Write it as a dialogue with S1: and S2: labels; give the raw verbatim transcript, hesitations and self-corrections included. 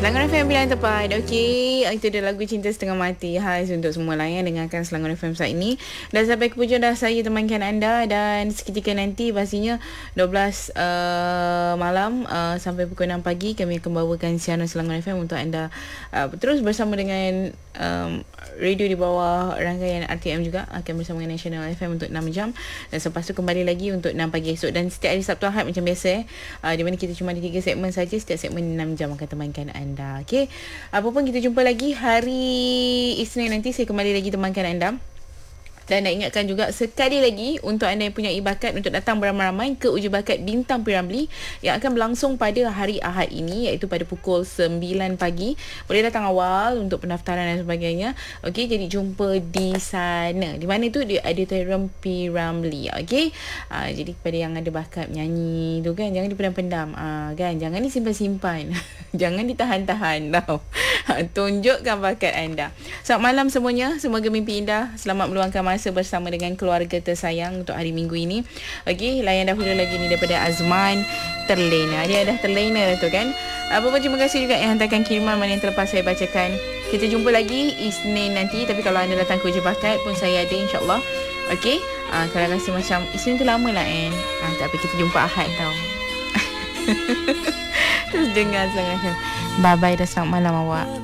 S1: Selangor F M Pilihan Tepat. Okey, itu dia lagu Cinta Setengah Mati. Hai untuk semua lain yang dengarkan Selangor F M saat ini. Dan sampai ke hujung dah saya temankan anda. Dan seketika nanti pastinya dua belas uh, malam uh, sampai pukul enam pagi kami akan bawakan siaran Selangor F M untuk anda uh, terus bersama dengan um, radio di bawah rangkaian R T M juga akan bersama dengan National F M untuk enam jam. Dan selepas tu kembali lagi untuk enam pagi esok. Dan setiap hari Sabtu Ahad macam biasa eh, uh, di mana kita cuma ada tiga segmen saja. Setiap segmen enam jam akan temankan anda. Okey. Apa pun kita jumpa lagi hari Isnin nanti. Saya kembali lagi temankan anda. Dan nak ingatkan juga sekali lagi untuk anda yang punya bakat untuk datang beramai-ramai ke uji bakat Bintang P Ramlee yang akan berlangsung pada hari Ahad ini, iaitu pada pukul sembilan pagi. Boleh datang awal untuk pendaftaran dan sebagainya. Okey, jadi jumpa di sana. Di mana tu? Di Auditorium P Ramlee. Okey. Uh, jadi kepada yang ada bakat menyanyi tu kan, jangan dipendam-pendam. Uh, kan, jangan disimpan-simpan. Jangan ditahan-tahan tau. Tunjukkan bakat anda. Selamat malam semuanya. Semoga mimpi indah. Selamat meluangkan masa bersama dengan keluarga tersayang untuk hari Minggu ini. Okey, layan dahulu lagi ni daripada Azman, Terlena. Dia dah terlena tu kan. Apa pun terima kasih juga yang hantarkan kiriman mana yang terlepas saya bacakan. Kita jumpa lagi Isnin nanti. Tapi kalau anda datang ke uji bakat pun saya ada, insyaAllah. Okey, uh, kalau rasa macam Isnin tu lama lah kan. Uh, tak apa, kita jumpa Ahad tau. Terus dengar sangat. Bye bye dah, selamat malam awak.